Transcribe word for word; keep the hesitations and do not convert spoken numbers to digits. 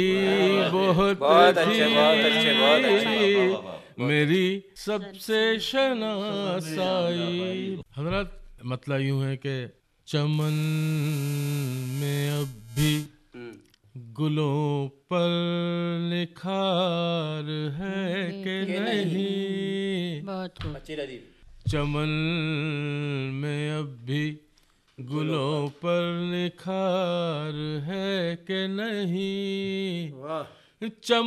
बहुत बहुत अच्छे, बहुत अच्छे, बहुत अच्छे। थी मेरी सबसे शनासाई। हजरत मतलब यूं है कि चमन में अब भी गुलों पर निखार है कि नहीं। बहुत खूब। अच्छी लदीफ। चमन में अब भी गुलों पर निखार है कि नहीं। वाह। चम